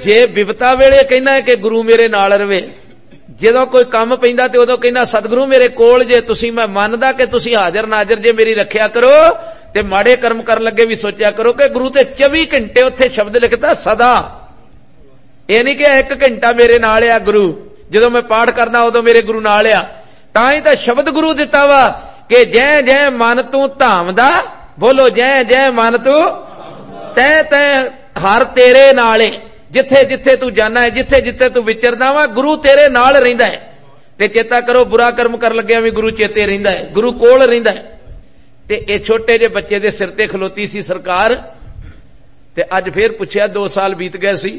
जे बिपता वेले कहना है कि गुरु मेरे नाल रवे, ਜਦੋਂ कोई काम पैंदा ते उदों कहना सतगुरु मेरे कोल जे, तुसी मैं मानदा कि तुसी हाजिर नाजिर जे मेरी रखिया करो, ते माड़े कर्म कर लगे भी सोचा करो कि गुरु ते 24 घंटे उत्थे शब्द लिखता सदा, ये नहीं कि 1 घंटा मेरे नाल आ गुरु, जदों मैं पाठ करना उदों मेरे गुरु नाल आ। तां ही तां शब्द गुरु दिता वा कि जै जै मन तू धाम दा, बोलो जै जै मन तू तै तै हर तेरे नाले, जिथे जिथे तू जाना है, जिथे जिथे तू विचरदा वा गुरु तेरे नाल रहिंदा है। ते चेता करो बुरा कर्म कर लग्या भी गुरु चेते रहिंदा है, गुरु कोल रहिंदा है। ते ये छोटे जे बच्चे दे सिर ते खलोती सी सरकार, ते अज फिर पुछया 2 साल बीत गए सी,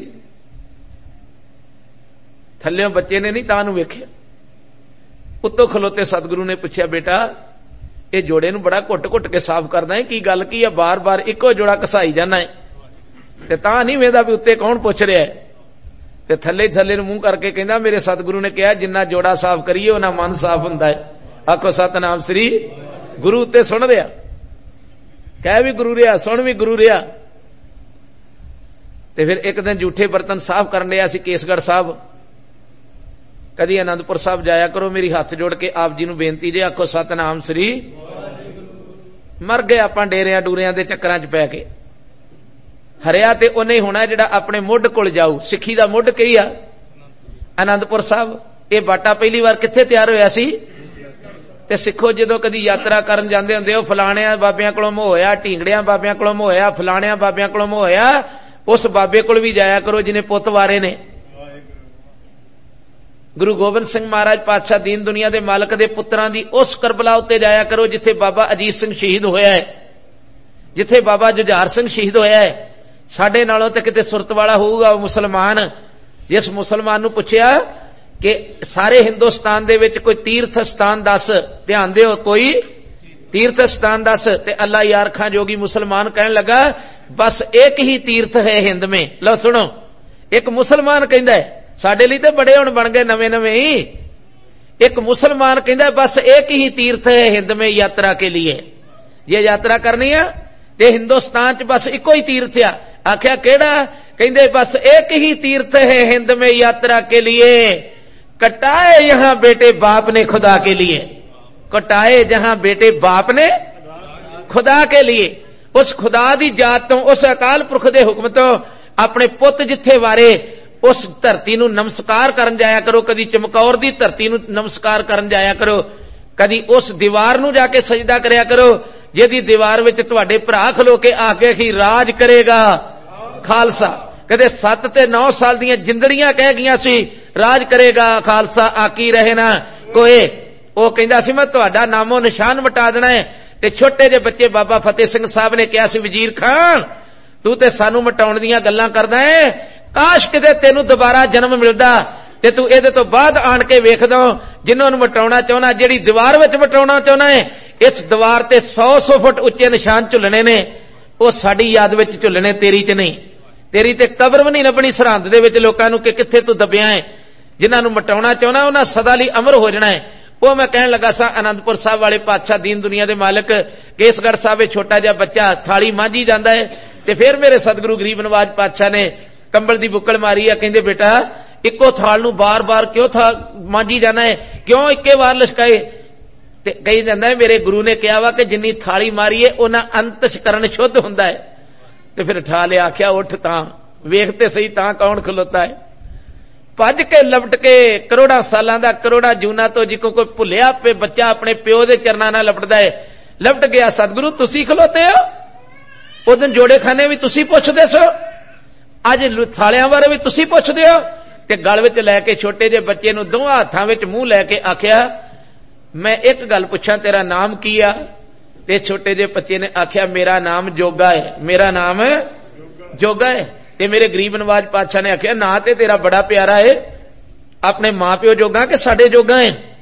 थल्लियों बच्चे ने नहीं तां नूं वेखिया, उत्तों खलोते सतगुरु ने पुछया बेटा ये जोड़े नूं बड़ा घुट घुट के साफ करदा है, की गल की है, बार बार इको जोड़ा घसाई जाना है, ते तां नहीं वेंदा भी उत्ते कौन पुछ रहा है। ते थल्ले थल्ले नूं मूंह करके कहंदा मेरे सतगुरु ने कहा जिन्ना जोड़ा साफ करिए उन्ना मन साफ हुंदा है। आखो सतनाम श्री गुरु उत्ते सुन रहा, कह भी गुरु रहा, सुन भी गुरु रहा। ते फिर एक दिन जूठे बर्तन साफ करन लिया सी केसगढ़ साहब, कदी आनंदपुर साहब जाया करो, मेरी हाथ जोड़ के आप जी नूं बेनती जे, आखो सतनाम श्री। मर गए आपां डेरियां डूरियां दे चक्करां च पै के, हरिया ते उन्हें होना जिहड़ा अपने मुੱਢ कोल जाऊ। सिੱਖੀ ਦਾ ਮੁੱਢ ਕੀ ਆ? आनंदपुर साहब। ये बाटा पहली बार कित्थे तैयार होया सी? ते सिखो जदों कदी यात्रा करन जांदे हुंदे हो, फलाणियां बाबियां कोलों मोह होया, ढींगड़ियां बाबियां कोलों मोह होया, फलाणियां बाबियां कोलों मोह होया, उस बाबे कोल भी जाया करो जिन्हें पुੱਤ वारे ने। गुरु गोबिंद सिंह महाराज पातशाह दीन दुनिया दे मालक दे पुत्रां दी उस करबला उत्ते जाया करो जिथे बाबा अजीत सिंह शहीद होया है, जिथे बाबा जुझार सिंह शहीद होया है। साडे नालों ते किते सुरत वाला होऊगा वो मुसलमान। जिस मुसलमान नूं पुछया कि सारे हिंदुस्तान दे विच कोई तीर्थ स्थान दस, ध्यान दिओ कोई तीर्थ स्थान दस, ते अल्लाह यार खां जोगी मुसलमान कहन लगा बस एक ही तीर्थ है हिंद में। लो सुनो, एक मुसलमान कहंदा है, साडे लई ते बड़े हुण बन गए नवे नवे ही। एक मुसलमान कहंदा बस एक ही तीर्थ है हिंद में यात्रा के लिए, ये यात्रा करनी है ते हिंदुस्तान च बस इको ही तीर्थ आ। आख्या केड़ा? कहंदे बस एक ही तीर्थ है हिंद में यात्रा के लिए, कटाए यहां बेटे बाप ने खुदा के लिए, कटाए जहां बेटे बाप ने खुदा के लिए। उस खुदा दी जात तो, उस अकाल पुरख दे हुक्म तो अपने पुੱਤ जिथे वारे उस धरती नूं नमस्कार करन जाया करो। कदी चमकौर दी धरती नूं नमस्कार करन जाया करो, कदी उस दीवार नूं जाके सजदा करया करो जिहदी दीवार विच तुहाडे भरा खलो के आके ही राज करेगा खालसा। कदे 7 ते 9 साल दियां जिंदड़ियां कह गईयां सी राज करेगा खालसा आकी रहे ना कोई। वो कहंदा सी मैं तुहाडा नामो निशान मिटा देना है। ते छोटे जे बच्चे बाबा फतेह सिंह साहब ने कहा सी वजीर खान तू ते सानू मिटाउण दीयां गल्लां करदा है, काश किते तैनू दोबारा जन्म मिलदा ते तू इहदे तो बाद आण के वेख दो जिन्हां नूं मिटाउणा चाहुंदा, जिहड़ी दीवार विच मिटाउणा चाहुंदा है, इस दीवार ते 100 फुट उच्चे निशान झुलने ने, वो साडी याद विच झुलने, तेरी च नहीं। तेरी ते कबर भी नहीं लभणी सरहंद दे विच लोकां नूं कि कित्थे तू दबिया है। जिन्हां नूं मिटाउणा चाहुंदा उन्हां सदा लई अमर हो जाना है। वो मैं कहण लगा सा आनंदपुर साहब वाले पातशाह दीन दुनिया दे मालक केसगढ़ साहब छोटा जिहा बच्चा थाली मांझी जांदा है ते फिर मेरे सतगुरु गरीब नवाज पातशाह ने कंबल दी बुक्कल मारी है, कहंदे बेटा इक्को थाल नूं बार बार क्यों था मांझी जाना है, क्यों इक्के बार लशकाए? ते कही जांदा है मेरे गुरु ने कहा वा कि जिन्नी थाली मारी है उन्ना अंतशकरण शुद्ध हुंदा है। ते फिर ठा लिया, आख्या उठ तां वेखते सही तां कौन खलोता है। भज के लपट के करोड़ा सालां दा करोड़ा जूना तो जिको कोई भुलिया पे बच्चा अपने प्यो दे चरनां नाल लपटदा है, लपट गया सतगुरु तुसी खलोते हो। उस दिन जोड़े खाने भी तुसी पुछदे सो, अज थालियां बारे भी तुसी पुछदे हो। ते गल विच लैके छोटे जे बच्चे नूं दोवां हत्थां विच मूंह लैके आख्या मैं एक गल पुछां तेरा नाम की आ? ते छोटे जे बच्चे ने आख्या मेरा नाम जोगा है, मेरा नाम जोगा है। ते मेरे गरीब नवाज पातशाह ने आख्या ना ते तेरा बड़ा प्यारा है, अपने मां प्यो जोगा के साडे जोगा है?